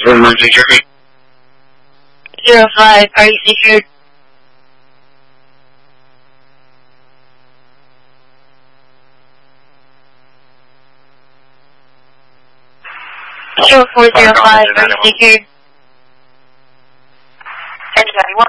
Emergency traffic. 05, are you secured? 0405, are you secured? 1021.